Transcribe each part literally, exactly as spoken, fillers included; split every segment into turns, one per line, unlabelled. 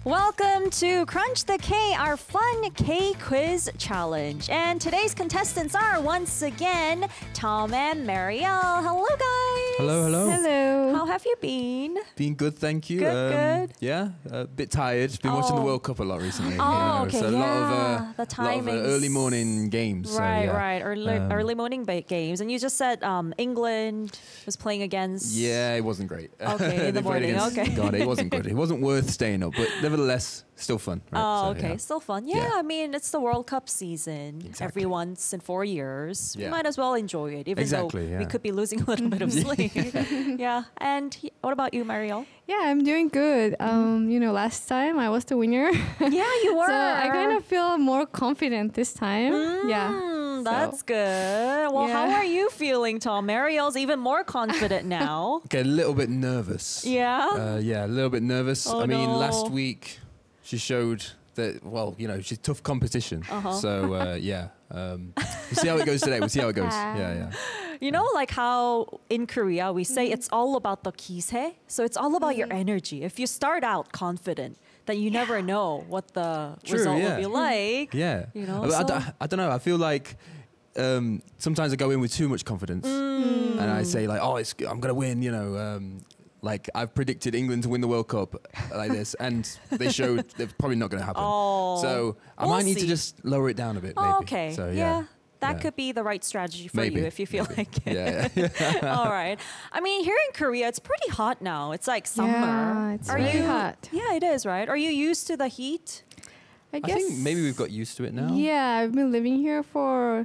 Welcome to Crunch the K, our fun K quiz challenge. And today's contestants are once again Tom and Marielle. Hello, guys.
Hello, hello.
Hello.
How have you been?
Been good, thank you.
Good,
um,
good.
Yeah, a bit tired. Been watching the
Oh.
World Cup a lot recently.
Oh,
you know,
okay,
so a lot of,
yeah,
uh,
the
lot of uh,
timings.
early morning games. so,
Right,
yeah.
right. Early,
Um,
early morning ba- games. And you just said um, England was playing against...
Yeah, it wasn't great.
Okay, in the
They played
morning,
against
okay.
God, it wasn't good. It wasn't worth staying up, but nevertheless, still fun. Right?
Oh,
So,
okay.
yeah.
Still fun. Yeah,
Yeah.
I mean, it's the World Cup season.
Exactly.
Every once in four years. We
Yeah.
might as well enjoy it, even
Exactly,
though
yeah.
we could be losing a little bit of sleep. Yeah. And he- what about you, Marielle?
Yeah, I'm doing good. Um, you know, last time I was the winner.
Yeah, you were.
So I kind of feel more confident this time. Yeah.
Mm,
so-
that's good. Well, how
Yeah.
are you feeling, Tom? Marielle's even more confident now.
Okay, a little bit nervous.
Yeah?
Uh, yeah, a little bit nervous.
Oh,
I mean,
no.
last week she showed that, well, you know, she's tough competition.
Uh-huh.
So, uh, yeah. Um, we'll see how it goes today. We'll see how it goes. Yeah, yeah.
You know, like how in Korea we say
Mm.
it's all about the 기세. So it's all about your energy. If you start out confident, then you never know what the
True,
result
yeah.
will be like.
Yeah.
You know,
I, I
so-
don't- I don't know. I feel like um, sometimes I go in with too much confidence
Mm.
and I say like, oh, it's, I'm going to win, you know. Um, like I've predicted England to win the World Cup like this, and they showed they're probably not going to happen.
Oh.
So I
We'll
might need
see.
to just lower it down a bit, maybe.
Oh, okay.
So,
yeah.
yeah.
That
Yeah.
could be the right strategy for
Maybe,
you if you feel
maybe.
like it.
Yeah, yeah.
All right. I mean, here in Korea, it's pretty hot now. It's like summer.
Yeah, it's
Are
very
you,
hot.
Yeah, it is, right? Are you used to the heat?
I
I
guess.
think maybe we've got used to it now.
Yeah, I've been living here for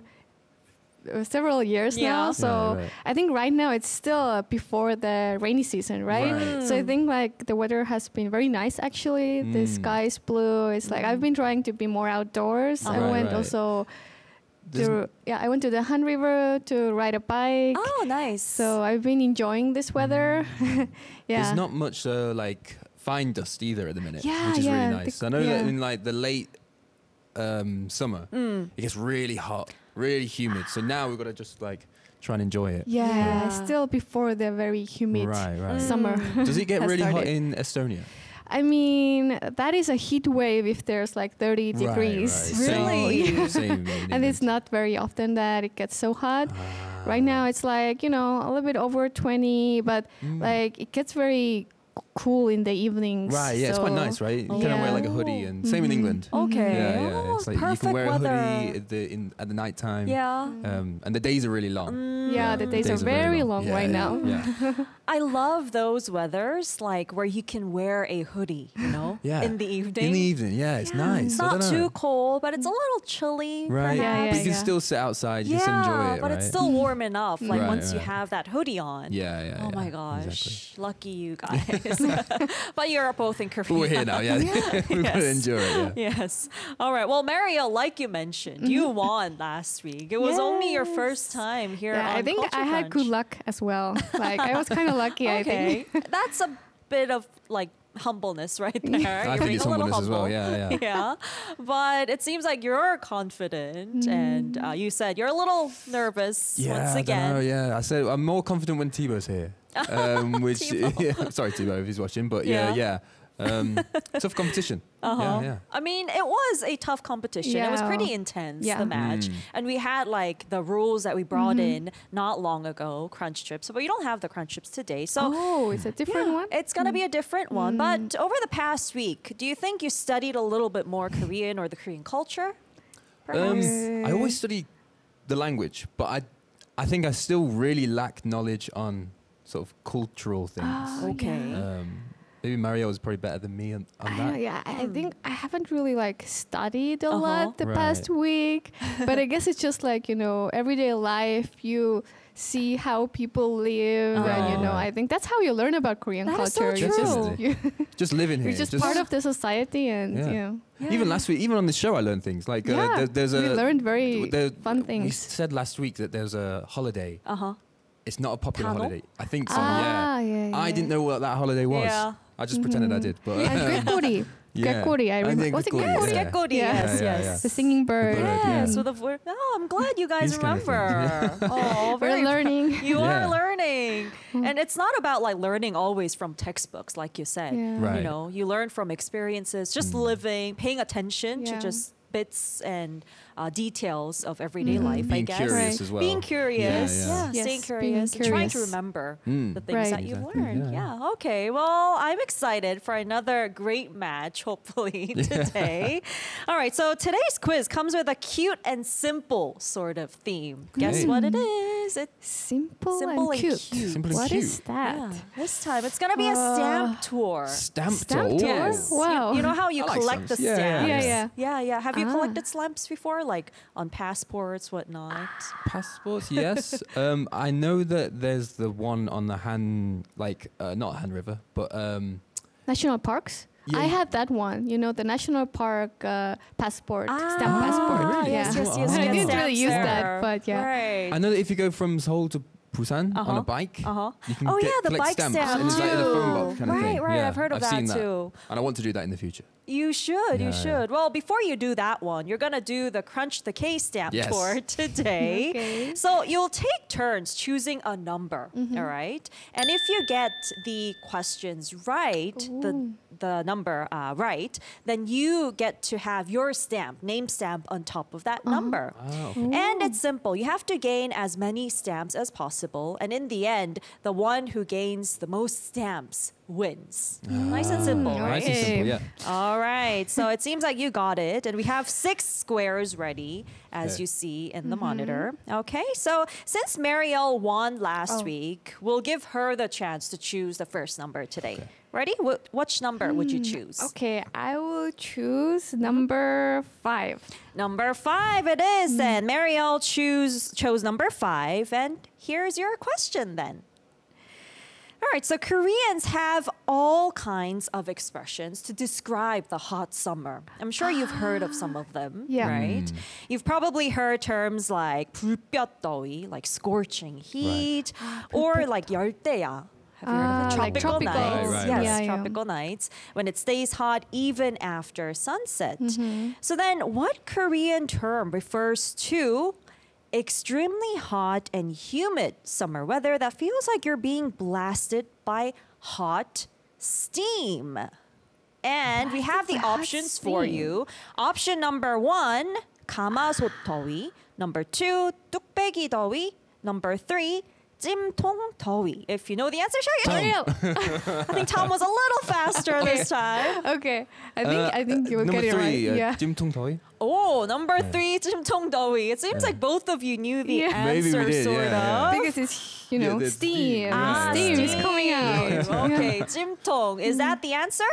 uh, several years
Yeah.
now. So
Right, right.
I think right now it's still uh, before the rainy season, right?
Right.
So I think like the weather has been very nice actually. The
Mm.
sky is blue. It's like I've been trying to be more outdoors. I
Right,
went
right.
also
There's-
to yeah, I went to the Han River to ride a bike.
Oh, nice.
So I've been enjoying this weather. yeah.
There's not much uh, like fine dust either at the minute,
Yeah,
which is
yeah,
really nice.
the-
I know that
yeah.
in like the late um, summer,
Mm.
it gets really hot, really humid. So now we've got to just like try and enjoy it.
yeah,
Yeah.
still before the very humid
Right, right.
summer.
Does it get
has
really hot
started.
in Estonia?
I mean, that is a heat wave if there's like thirty
Right,
degrees.
right.
So,
Really?
yeah.
Same, same in
And it's
England.
not very often that it gets so hot.
Ah,
Right now it's like, you know, a little bit over twenty, but
Mm.
like it gets very c- cool in the evenings.
Right, yeah, it's quite
so-
nice, right? You kind of wear like a hoodie, and same in
Mhm.
England.
Okay.
Yeah, yeah.
Oh,
It's like you
perfect
can wear a
weather.
hoodie at the in at the night time.
Yeah.
Um, and the days are really long.
Mm.
Yeah, the days,
Days
are very long,
Yeah,
right
yeah,
now.
Yeah.
I love those weathers, like where you can wear a hoodie, you know,
Yeah.
in the evening.
In the evening, yeah, it's
Yeah.
nice.
It's
I
not
don't
too
know.
cold, but it's a little chilly.
Right.
Yeah,
perhaps.
But you can
yeah.
still sit outside, you
Yeah,
just enjoy it,
but
right?
it's still warm enough. Like
Right,
once you
right.
have that hoodie on.
Yeah, yeah.
Oh
yeah,
my gosh,
Exactly.
lucky you guys. But you're both in Korea.
But we're here now, yeah. We've got to
Yes.
endure it, yeah.
Yes. All right. Well, Marielle, like you mentioned, you won last week. It was only your
Yes.
first time here
Yeah,
on
I think
Culture
I had
Crunch.
good luck as well. Like I was kind of lucky, I think.
Okay. That's a bit of like humbleness right there.
I
You're
think
being
it's
a little
humbleness as well,
humble.
yeah, yeah.
Yeah. But it seems like you're confident, and uh, you said you're a little nervous
Yeah,
once
I
again.
don't know, yeah. I said I'm more confident when Tebow's here. Um, which,
Tebow.
yeah, sorry, Tebow, if he's watching, but yeah,
Yeah.
yeah. Um, tough competition.
Uh-huh.
Yeah, yeah.
I mean, it was a tough competition. It was
Yeah.
pretty intense,
Yeah.
the match.
Mm.
And we had like the rules that we brought in not long ago, crunch trips. But you don't have the crunch trips today. So
Oh, it's a different
yeah,
one?
it's going to be a different one. But over the past week, do you think you studied a little bit more Korean or the Korean culture?
Um,
Perhaps?
I always study the language, but I, I think I still really lack knowledge on sort of cultural things.
Oh,
Okay.
yeah.
Um, maybe Mario is probably better than me on, on
I,
that.
yeah, I I think I haven't really like studied a
Uh-huh.
lot the past
Right.
week, but I guess it's just like, you know, everyday life. You see how people live, and you
Oh.
know, I think that's how you learn about Korean
That is so
culture.
true.
You're just,
Definitely.
you,
Just living here.
you're just, part of the society, and
Yeah.
you know,
Even
Yeah.
last week, even on the show, I learned things. Like uh,
yeah,
there, there's a
we learned very
there-
fun
We
things.
said last week that there's a holiday.
Uh huh.
It's not a popular
Tano?
holiday. I think so.
Ah,
yeah.
yeah,
I
yeah.
didn't know what that holiday was.
Yeah.
I just pretended I did. But
And Gekuri.
Yeah.
Gekuri, I
I
remember.
think
Was it
Gekuri,
Gekuri?
yeah.
Gekuri,
Yeah.
yes,
Yeah, yeah,
yes.
yeah.
The singing bird.
bird, yeah.
Yes, with a word. Oh, I'm glad you guys
These kind of
remember. Oh,
We're
very
learning.
You are
Yeah.
learning. And it's not about like learning always from textbooks, like you said.
Yeah.
Right.
You know, you learn from experiences, just living, paying attention to
Yeah.
just bits and uh, details of everyday
Mhm.
life, I
being
guess.
curious
Right.
as well.
Being curious,
Yeah,
yeah,
yeah.
Yes,
staying
being
curious, and trying to
curious.
remember
Mm.
the things
Right.
that you've
Exactly,
learned.
yeah.
Yeah. Okay. Well, I'm excited for another great match, hopefully today. All right. So today's quiz comes with a cute and simple sort of theme. Guess
Great.
what it is? It's
Simple,
Simple and
and cute.
cute.
Simple and
What
cute.
is that?
yeah. This time it's gonna be a stamp tour.
Stamp
Stamp
tour.
tour?
Yes. You-
Wow.
You, know how you
I like
collect the
stamps. Yeah,
stamps?
yeah,
yeah.
Yeah, yeah. Have you
Ah.
collected stamps before, like on passports, whatnot?
Passports, yes. um, I know that there's the one on the Han, like uh, not Han River, but um,
National parks.
Yeah.
I have that one. You know, the national park uh, passport, stamp
Ah,
passport.
really?
Yes,
Yeah.
yes, yes.
Oh.
you
I
get
didn't really
stamps
use that,
there.
but yeah.
Right.
I know that if you go from Seoul to Busan on
Uh-huh.
a bike,
Uh-huh.
you can
Oh
get,
yeah, the
collect
bike
stamps,
stamp
and it's like in a phone box
too.
kind of
Right,
thing.
right.
Yeah,
I've heard of that
seen
too.
and I want to do that in the future.
You should, you
Yeah, yeah.
should. Well, before you do that one, you're gonna do the Crunch the K stamp
Yes.
tour today.
Okay.
So you'll take turns choosing a number, all right? And if you get the questions right, the the number uh, right, then you get to have your stamp, name stamp on top of that number.
Oh.
And it's simple. You have to gain as many stamps as possible. And in the end, the one who gains the most stamps wins. Nice and simple,
Mm,
right?
Nice and simple, yeah.
All right. So it seems like you got it. And we have six squares ready, as
Okay.
you see in the monitor. Okay. So since Marielle won last
Oh.
week, we'll give her the chance to choose the first number today.
Okay.
Ready? Wh- which number would you choose?
Okay, I will choose number five.
Number five it is then. Marielle choose, chose number five. And here's your question then. All right, so Koreans have all kinds of expressions to describe the hot summer. I'm sure you've heard of some of them,
Yeah.
right? You've probably heard terms like 불볕더위, like scorching heat, or like 열대야. Have you heard of
Ah,
it?
like
Tropical
tropical.
nights.
Right, right,
yes,
right.
Yeah, yeah.
tropical nights when it stays hot even after sunset. So then, what Korean term refers to extremely hot and humid summer weather that feels like you're being blasted by hot steam? And we have the
by hot
options for
steam.
you. Option number one, 가마솥 더위. Number two, 뚝배기 더위. Number three, 찜통 더위. If you know the answer, shout it out. I think Tom was a little faster this time.
Okay, I think I think you will
number
get it
three,
right.
uh,
Yeah.
찜통 더위.
Oh, number three, 찜통 더위. It seems like both of you knew the
Yeah.
Maybe we
answer,
did,
sort
yeah, yeah.
of.
Because it's you
Yeah,
know
the
steam.
steam,
Ah,
steam is coming out.
steam. Okay, 찜통. Is that the answer?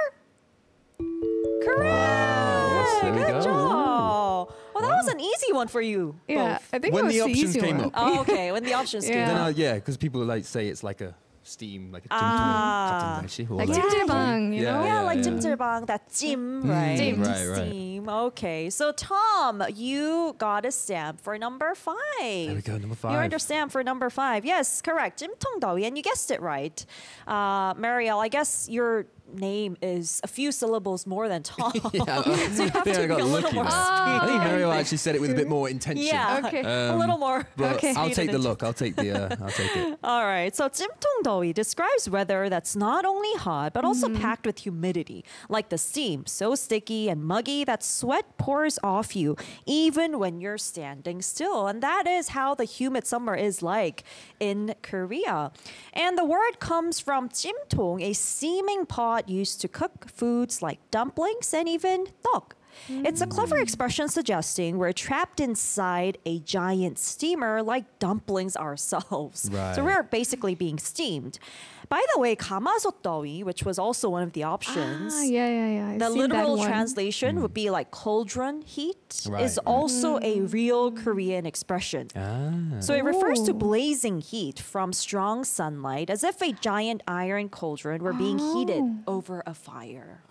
Correct.
Wow, there we
Good
go.
job. Well, that was an easy one for you.
Yeah,
both.
I think
When
it was
the options
easy
came
one.
up.
Oh, okay, when the options
Yeah.
came
Then
up.
I, yeah, because people like say it's like a steam, like a
Ah.
찜통 같은 날씨, or
Like
like-
찜질방, you
Yeah,
know?
Yeah, like
yeah.
찜질방, that 찜, right?
찜.
Right, right.
Steam. Okay, so Tom, you got a stamp for number five.
There we go, number
You earned
five.
a stamp for number five. Yes, correct. 찜통 더위, and you guessed it right. Uh, Marielle, I guess your name is a few syllables more than Tom.
Yeah, I
so you have
think
to
I got
be a little
lucky
more
there.
speedy.
I think Mario actually said it with a bit more intention.
Yeah,
Okay.
a
Um,
little more.
But
Okay.
I'll take the
speed
look. I'll take the. Uh, I'll take it.
All right. So 찜통 더위 describes weather that's not only hot but also packed with humidity, like the steam, so sticky and muggy that sweat pours off you even when you're standing still. And that is how the humid summer is like in Korea. And the word comes from 찜통, a steaming pot used to cook foods like dumplings and even 떡. It's a clever expression suggesting we're trapped inside a giant steamer like dumplings ourselves.
Right.
So we're basically being steamed. By the way, 가마솥 더위, which was also one of the options,
Ah, yeah, yeah, yeah. I've
the
seen that
literal
one.
translation would be like cauldron heat,
Right.
is also a real Korean expression.
Ah.
So it refers to
Oh.
blazing heat from strong sunlight, as if a giant iron cauldron were being heated over a fire.
Ah.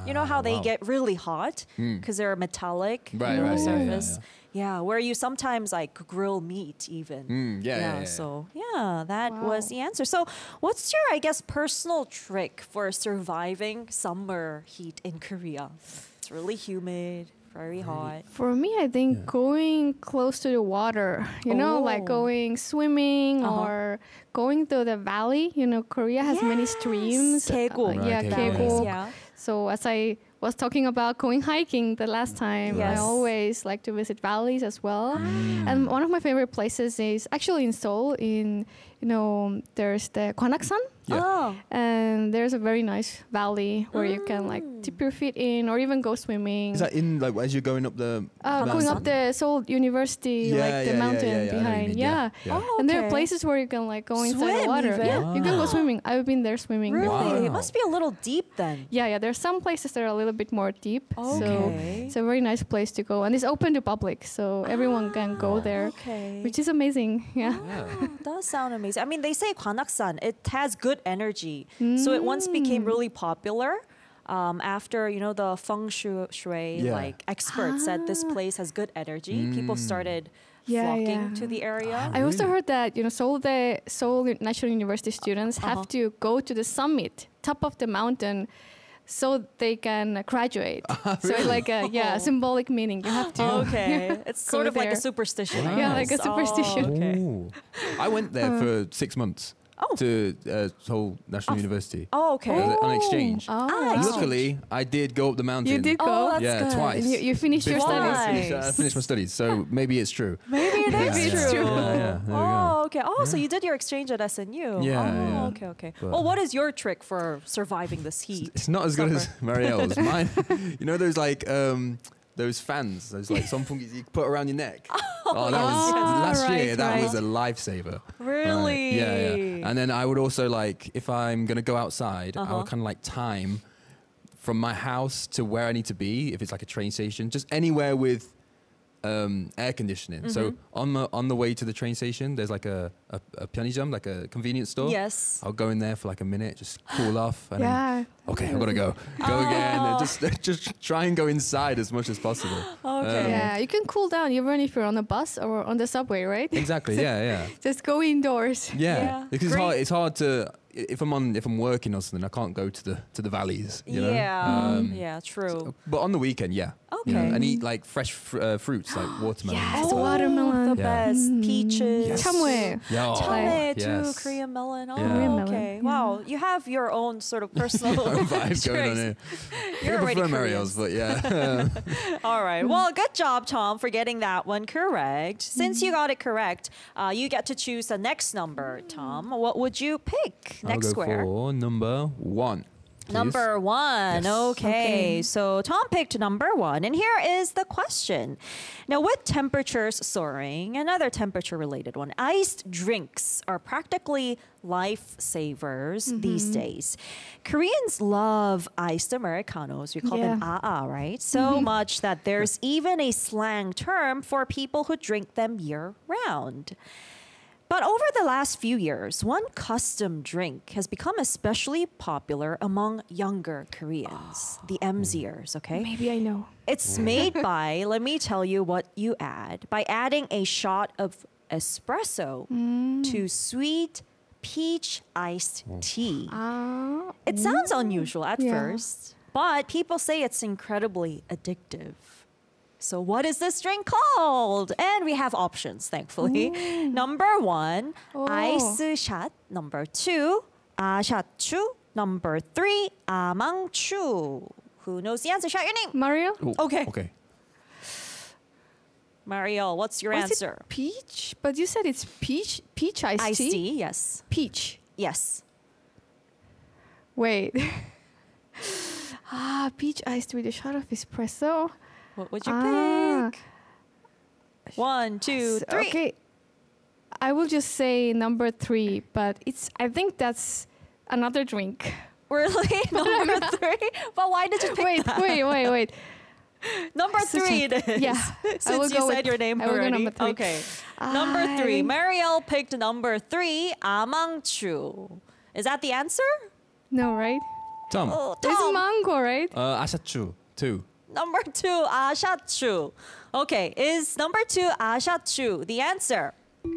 You know how they
wow.
get really hot because they're metallic
Right,
you know,
right, yeah, yeah,
surface. Yeah, where you sometimes like grill meat even.
Mm, yeah, yeah, yeah,
So yeah, that
Wow.
was the answer. So what's your, I guess, personal trick for surviving summer heat in Korea? It's really humid, very hot.
For me, I think
Yeah.
going close to the water, you know, like
Oh.
going swimming
Uh-huh.
or going to the valley. You know, Korea has many streams. Uh,
계곡.
yeah,
Right,
valleys,
계곡.
yeah.
So as I was talking about going hiking the last time,
Yes.
I always like to visit valleys as well. And one of my favorite places is actually in Seoul. In you know, there's the Gwanaksan.
Yeah.
Oh.
And there's a very nice valley where you can like dip your feet in or even go swimming.
Is that in like as you're going up the?
Uh, going up the Seoul University,
Yeah,
like
yeah,
the
yeah,
mountain
yeah, yeah, I know what you
behind.
mean,
Yeah.
yeah.
Oh,
And there are
okay.
places where you can like go inside the
Swim
water.
even?
Yeah, you can go
Wow.
swimming. I've been there swimming.
Really?
before.
Wow.
It must be a little deep then.
Yeah, yeah. There's some places that are a little bit more deep. So
Okay.
it's a very nice place to go. And it's open to public. So everyone can go there,
Okay.
which is amazing. Yeah.
Yeah.
Oh, does sound amazing. I mean, they say Gwanaksan, it has good energy. So it once became really popular um, after, you know, the feng shui, shui
Yeah.
like experts said this place has good energy. People started
Yeah,
flocking
yeah.
to the area.
I also
Really?
heard that you know Seoul the Seoul National University students
Uh-huh.
have to go to the summit, top of the mountain, so they can graduate. So it's like a yeah
Oh.
symbolic meaning. You have to.
Okay. It's
Go
sort of like a
there.
superstition. I
Yeah, like a
guess.
superstition.
Oh, okay.
Ooh. I went there for six months
Oh.
to uh, Seoul National University
Oh, okay.
As a- on exchange.
Oh,
Ah,
wow.
Luckily, I did go up the mountain.
You did go.
Oh, that's
yeah,
good.
twice.
And you, you finished your
Before I
studies.
finished, uh, I
Nice.
finished my studies, so maybe it's true.
Maybe it is
Maybe
it's
true.
true.
Yeah, yeah, there we go.
Oh, okay. Oh, so you did your exchange at S N U.
Yeah,
Oh,
yeah.
okay, okay.
But-
Well, what is your trick for surviving this heat?
It's not as good as
Summer.
Marielle's. Mine, you know those like um, those fans, those like sonpungis you put around your neck. Oh, that was
yes.
last
Right,
year. That
right.
was a lifesaver.
Really?
Right. Yeah, yeah. And then I would also like if I'm gonna go outside, I
Uh-huh.
would kind of like time from my house to where I need to be. If it's like a train station, just anywhere with um, air conditioning. So on the on the way to the train station, there's like a a, a 편의점, like a convenience store.
Yes.
I'll go in there for like a minute, just cool off, and then
Yeah.
okay, I've got to go. Go again. and Just, just try and go inside as much as possible.
Okay.
Um,
Yeah, you can cool down even if you're on a bus or on the subway, right?
Exactly. Yeah, yeah,
Just go indoors.
yeah.
Yeah.
Because it's
Great.
hard. It's hard to if I'm on if I'm working or something. I can't go to the to the valleys. You know?
Yeah.
Um,
yeah, true.
But on the weekend, yeah. You know,
Okay.
and eat like fresh fr- uh, fruits like watermelon. and
Yes,
stuff.
watermelon.
The
Yeah.
best.
Mm.
Peaches.
Yes.
Chamue.
Yeah. oh,
Chame too,
yes.
Korean melon. Oh,
Yeah. Korean
melon,
okay.
yeah.
Wow, you have your own sort of personal
Vibes going on
tricks.
here.
You're
I
already
prefer
Korean.
Marielle's, but yeah.
All right. Well, good job, Tom, for getting that one correct. Since you got it correct, uh, you get to choose the next number, Tom. What would you pick?
I'll
Next
go
square.
for number one. please.
Number one.
Yes.
Okay.
Okay.
So Tom picked number one. And here is the question. Now, with temperatures soaring, another temperature related one, iced drinks are practically lifesavers these days. Koreans love iced Americanos. We call them
Yeah.
aa, right? So much that there's even a slang term for people who drink them year round. But over the last few years, one custom drink has become especially popular among younger Koreans, the MZers, okay?
Maybe I know.
It's made by, let me tell you what you add, by adding a shot of espresso to sweet peach iced tea.
Ah.
It sounds unusual at
Yeah.
first, but people say it's incredibly addictive. So what is this drink called? And we have options, thankfully. Number one,
Oh.
ice shot. Number two, 아샤추. Number three, 아망추. Who knows the answer? Shout your name.
Mario?
Oh,
Okay.
Okay.
Mario, what's your
Was it
answer?
peach? But you said it's peach peach iced
Iced
tea?
tea, yes.
Peach.
Yes.
Wait. ah, peach iced with a shot of espresso.
What would you
Ah.
pick? One, two,
S-
three.
Okay. I will just say number three, but it's I think that's another drink.
Really? Number three? But why did you pick
Wait,
that?
wait, wait, wait.
Number
Such
three
a-
it is.
yeah, I
Since
will
you
go
said
with-
your name
I will go
already.
number three.
Okay. Number
I
three.
think-
Marielle picked number three, 아망추. Is that the answer?
No, right?
Tom.
Oh,
It's
Tom.
mango, right?
Uh, Asachu, two.
Number two, ashatchu. Okay, is number two ashatchu the answer?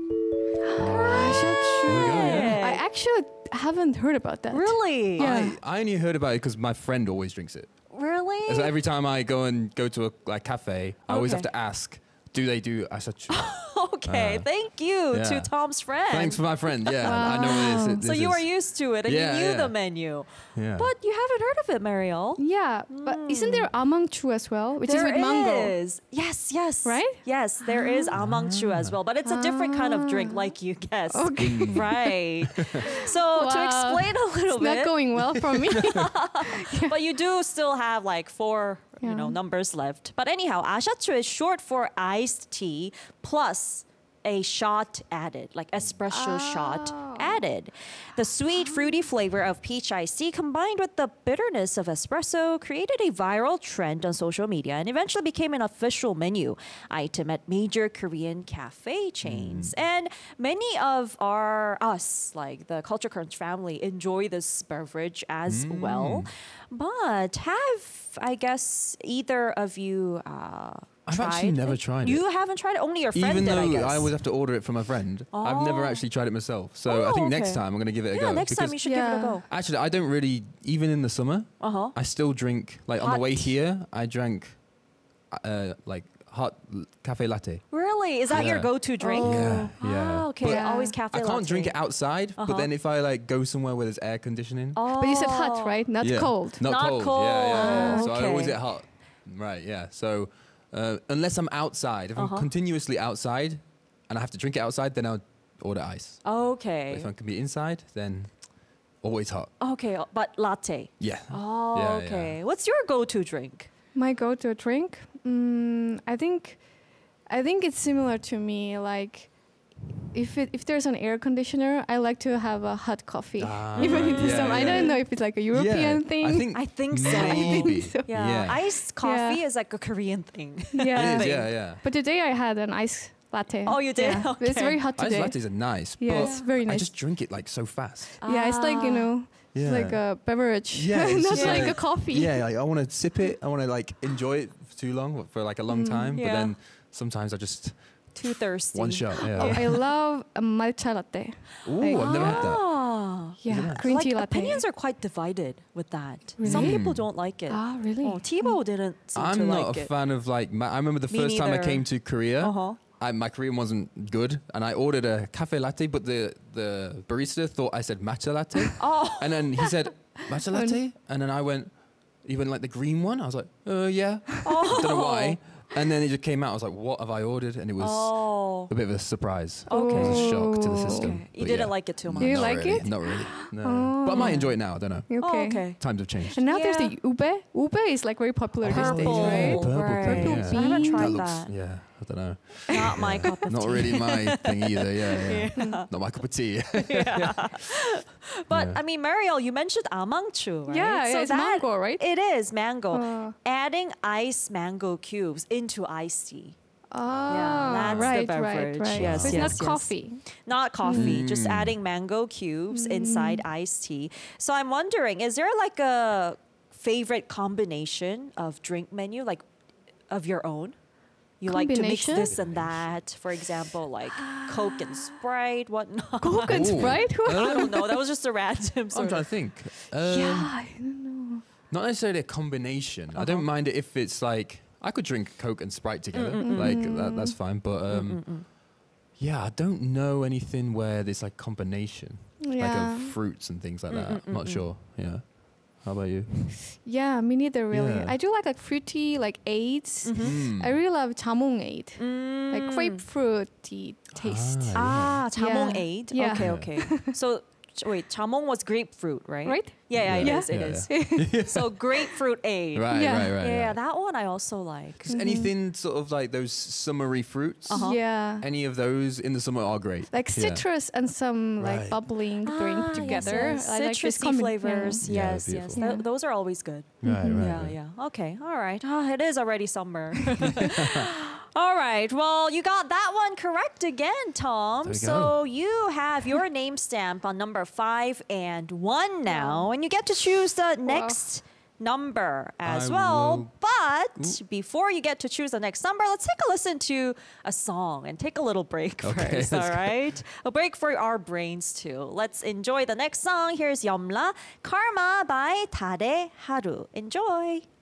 I actually haven't heard about that.
Really?
Yeah.
I, I only heard about it because my friend always drinks it.
Really?
So every time I go and go to a like cafe, I always have
Okay.
to ask, do they do asachu?
Okay,
Uh,
thank you
yeah.
to Tom's friend.
Thanks for my friend. Yeah, I know what it is. It-
So
this
you
is-
are used to it and
Yeah,
you knew
yeah.
the menu.
Yeah.
But you haven't heard of it, Mariel.
Yeah, but isn't there amangchu as well, which is
There
with mango?
is. Yes, yes.
Right?
Yes, there is amangchu as well, but it's a different kind of drink, like you guessed.
Okay.
Right. So to
Wow.
explain a little
It's not
bit,
going well for me.
but you do still have like four, you
Yeah.
know, numbers left. But anyhow, ashatchu is short for iced tea plus a shot added, like espresso shot
Oh.
added. The sweet, fruity flavor of peach iced tea combined with the bitterness of espresso created a viral trend on social media and eventually became an official menu item at major Korean cafe chains. And many of our, us, like the Culture Crunch family, enjoy this beverage as well. But have, I guess, either of you uh,
I've
tried
actually never
it?
tried
You
it.
haven't tried it? Only your friend
Even
did,
though
I guess.
I always have to order it from a friend, I've never
Oh.
actually tried it myself. So I
Oh,
think next
okay.
time I'm going to give it a
yeah,
go.
next time
because
you should give it a
Yeah.
go.
Actually, I don't really, even in the summer,
Uh-huh.
I still drink, like on
Hot
the way
tea.
here, I drank uh, like hot l- cafe latte.
Really? Is that your
Yeah.
go-to drink?
Oh.
Yeah, yeah.
Ah, okay.
But-
Always cafe
I can't
latte.
drink it outside,
Uh-huh.
but then if I like go somewhere where there's air conditioning,
Oh.
But you said hot, right? Not
yeah.
cold.
Not,
Not
cold.
cold.
Yeah, yeah, yeah.
Oh,
So I always
okay.
get hot. Right, yeah. So uh, unless I'm outside, if
Uh-huh.
I'm continuously outside and I have to drink it outside, then I'll order ice. But
Okay.
if I can be inside, then always hot.
Okay, but latte.
Yeah.
Oh,
Yeah,
okay.
yeah.
What's your go-to drink?
My go-to drink, mm, I think, I think it's similar to me. Like, if it, if there's an air conditioner, I like to have a hot coffee,
Ah,
even in the
yeah,
summer. I
yeah,
don't
yeah.
know if it's like a European
yeah.
thing.
I think
I think so.
maybe.
so.
Yeah.
Yeah.
Iced coffee
Yeah.
is like a Korean thing.
yeah.
It is,
thing.
yeah, yeah.
But today I had an ice latte.
Oh, you did?
Yeah. But It's
Okay.
very hot
Ice
today.
lattes are nice,
Yeah,
but
it's very
I
nice.
just drink it like so fast.
Yeah, it's like you
Ah.
know, it's like a beverage.
Yeah, it's
not
just
like,
like-
a coffee.
Yeah, like I want to sip it. I want to like enjoy it for too long, for like a long time.
yeah.
But then sometimes I just
Too thirsty.
one shot. Yeah.
Oh, I love a matcha latte.
Ooh,
like-
I've never had that.
Ah.
Yeah,
nice?
green
Like
tea latte.
opinions are quite divided with that. Some
Really?
people don't like it.
Ah, really?
Oh, Tebow didn't seem to
I'm not
like
a
it.
fan of like. Ma- I remember the
Me
first time I
neither.
came to Korea.
Uh-huh.
I, my Korean wasn't good, and I ordered a cafe latte, but the the barista thought I said matcha latte,
Oh.
and then he said matcha latte, and then I went, "You went like the green one?" I was like, "Uh, yeah."
Oh.
Don't know why. And then it just came out. I was like, "What have I ordered?" And it was
Oh.
a bit of a surprise.
Okay.
It was a shock to the
Oh.
system.
Okay. You
But
didn't
yeah.
like it too much.
Do you
Not
like
really,
it?
Not really. No.
Oh.
But I might enjoy it now. I don't know.
Okay.
Oh, okay.
Times have changed.
And now there's
Yeah.
the ube. Ube is like very popular these days,
Purple,
right?
Purple
right.
thing,
Purple
yeah.
I haven't
bean.
tried
That
that.
looks, yeah, I don't know.
Not my cup of
Not
tea.
really my thing either. Yeah, yeah. Not my cup of tea.
But
Yeah.
I mean, Mariel, you mentioned amangchu, right?
Yeah, yeah, it's mango, right?
It is mango.
Uh.
Adding ice mango cubes into iced tea.
Ah,
that's the
right,
beverage.
right, right.
Yes,
so it's
yes,
not
yes.
coffee.
Not coffee, just
Mm.
adding mango cubes inside
Mm.
iced tea. So I'm wondering, is there like a favorite combination of drink menu, like of your own? You like to mix
Combination?
this and that, for example, like Coke and Sprite, whatnot.
Coke and
Ooh.
Sprite?
I don't know. That was just a random
I'm
sort
trying
of.
to think. Um,
yeah, I don't know.
Not necessarily a combination. I
Uh-huh.
don't mind it if it's like I could drink Coke and Sprite together.
Mm,
Like that, that's fine. But um, yeah, I don't know anything where there's like combination, like
Yeah.
of fruits and things like
Mm,
that.
mm,
I'm not
mm,
sure. Yeah. How about you?
Yeah, me neither really.
Yeah.
I do like like fruity like aids.
Mm.
I really love jamong aid.
Mm.
Like grapefruity taste.
Ah,
Ah, jamong
Yeah.
aid.
Yeah.
Okay,
Yeah.
okay. So ch- wait, jamong was grapefruit, right?
Right?
Yeah, yeah,
Yeah.
it is. It
Yeah,
is. So grapefruit aid.
Right,
Yeah.
right, right.
Yeah,
right.
that one I also like.
'Cause anything sort of like those summery fruits,
Uh-huh.
Yeah.
any of those in the summer are great.
Like
Yeah.
citrus and some like
Right.
bubbling drink
Ah, yes,
together.
yes.
I like this
Citrusy
combi-
flavors.
Yeah. Yeah,
Yes, yes.
beautiful.
Th-
Yeah.
those are always good.
Right, right,
yeah,
right.
yeah. Okay, all right. Ah, it is already summer. All right. Well, you got that one correct again, Tom.
There we
So
go.
you have your name stamp on number five and one now, and you get to choose the next number as
I
well.
will-
But before you get to choose the next number, let's take a listen to a song and take a little break
Okay,
first.
let's
All
go.
right. A break for our brains too. Let's enjoy the next song. Here's Yomla, Karma by Tade Haru. Enjoy.